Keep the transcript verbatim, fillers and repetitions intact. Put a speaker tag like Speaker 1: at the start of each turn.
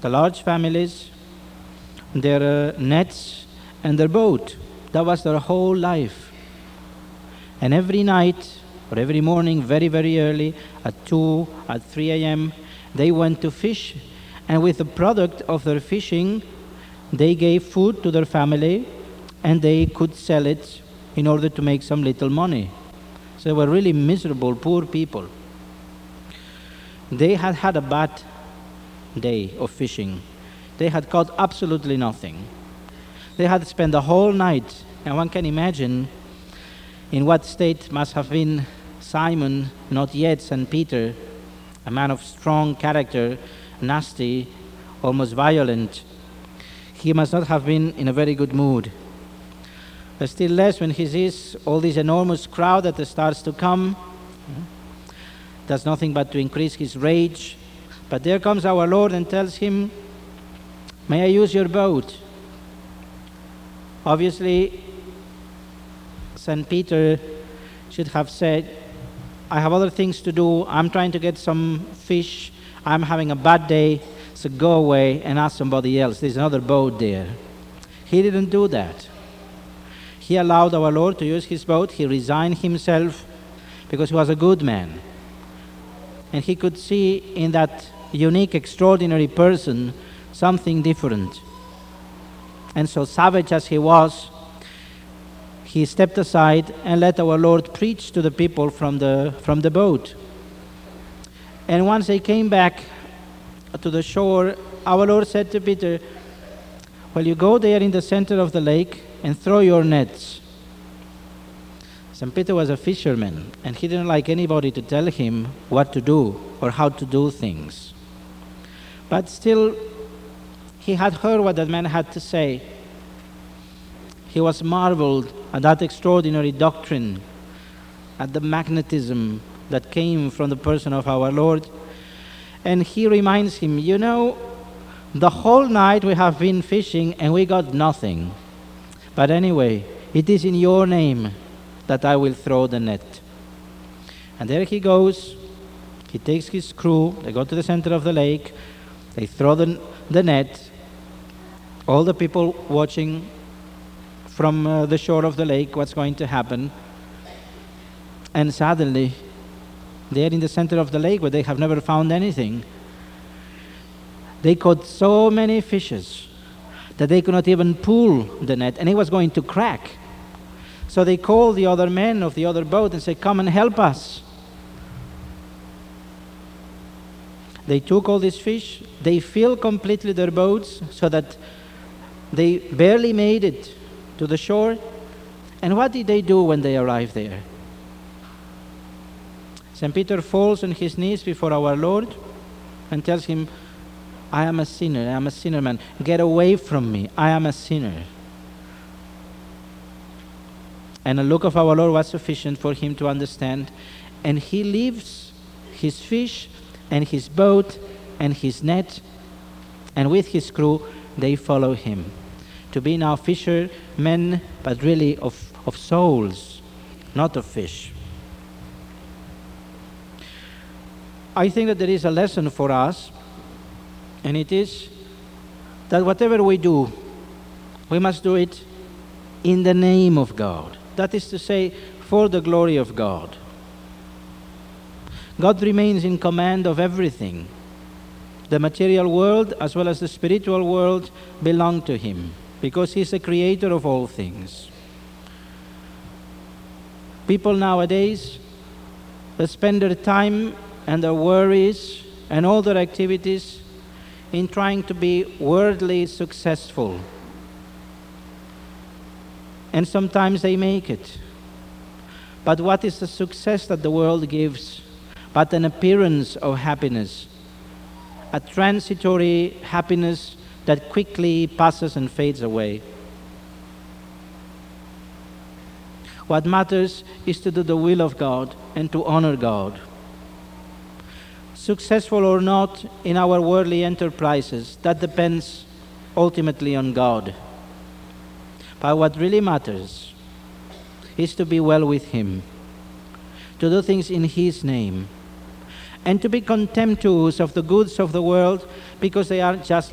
Speaker 1: the large families, their uh, nets, and their boat. That was their whole life. And every night, or every morning, very, very early, at two, at three a.m., they went to fish. And with the product of their fishing, they gave food to their family, and they could sell it in order to make some little money. So they were really miserable, poor people. They had had a bad day of fishing. They had caught absolutely nothing. They had spent the whole night, and one can imagine in what state must have been Simon, not yet Saint Peter, a man of strong character, nasty, almost violent. He must not have been in a very good mood. But still less when he sees all this enormous crowd that starts to come. Does nothing but to increase his rage. But there comes our Lord and tells him, "May I use your boat?" Obviously, Saint Peter should have said, "I have other things to do. I'm trying to get some fish. I'm having a bad day, so go away and ask somebody else. There's another boat there." He didn't do that. He allowed our Lord to use his boat. He resigned himself because he was a good man. And he could see in that unique, extraordinary person something different. And so, savage as he was, he stepped aside and let our Lord preach to the people from the, from the boat. And once they came back to the shore, our Lord said to Peter, "Well, you go there in the center of the lake and throw your nets." Saint Peter was a fisherman, and he didn't like anybody to tell him what to do or how to do things. But still, he had heard what that man had to say. He was marveled at that extraordinary doctrine, at the magnetism that came from the person of our Lord. And he reminds him, "You know, the whole night we have been fishing and we got nothing. But anyway, it is in your name that I will throw the net." And there he goes. He takes his crew. They go to the center of the lake. They throw the, the net. All the people watching from uh, the shore of the lake what's going to happen. And suddenly, there in the center of the lake where they have never found anything, they caught so many fishes that they could not even pull the net, and it was going to crack. So they called the other men of the other boat and said, "Come and help us." They took all these fish, they filled completely their boats so that they barely made it to the shore. And what did they do when they arrived there? Saint Peter falls on his knees before our Lord and tells him, "I am a sinner, I am a sinner man. Get away from me, I am a sinner." And a look of our Lord was sufficient for him to understand. And he leaves his fish and his boat and his net, and with his crew they follow him to be now fishermen, but really of, of souls, not of fish. I think that there is a lesson for us, and it is that whatever we do, we must do it in the name of God. That is to say, for the glory of God. God remains in command of everything. The material world as well as the spiritual world belong to Him, because He is the creator of all things. People nowadays, they spend their time and their worries and all their activities in trying to be worldly successful. And sometimes they make it. But what is the success that the world gives but an appearance of happiness? A transitory happiness that quickly passes and fades away. What matters is to do the will of God and to honor God. Successful or not in our worldly enterprises, that depends ultimately on God. But what really matters is to be well with Him, to do things in His name, and to be contemptuous of the goods of the world because they are just